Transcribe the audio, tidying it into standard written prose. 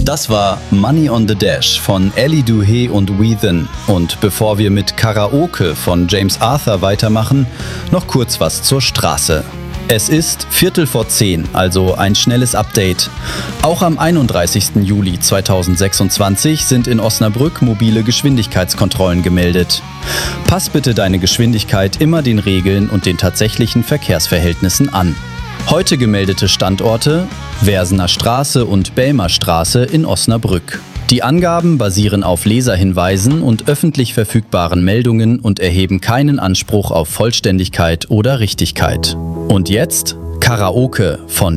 Das war Money on the Dash von Ellie Duhé und Whethan. Und bevor wir mit Karaoke von James Arthur weitermachen, noch kurz was zur Straße. Es ist 9:45, also ein schnelles Update. Auch am 31. Juli 2026 sind in Osnabrück mobile Geschwindigkeitskontrollen gemeldet. Pass bitte deine Geschwindigkeit immer den Regeln und den tatsächlichen Verkehrsverhältnissen an. Heute gemeldete Standorte: Versener Straße und Belmer Straße in Osnabrück. Die Angaben basieren auf Leserhinweisen und öffentlich verfügbaren Meldungen und erheben keinen Anspruch auf Vollständigkeit oder Richtigkeit. Und jetzt Karaoke von